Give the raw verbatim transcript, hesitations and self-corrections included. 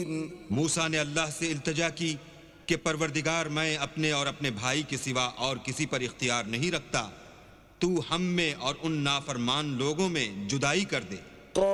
मूसा ने अल्लाह से इल्तिजा की कि परवरदिगार, मैं अपने और अपने भाई के सिवा और किसी पर इख्तियार नहीं रखता, तू हम में और उन नाफरमान लोगों में जुदाई कर दे।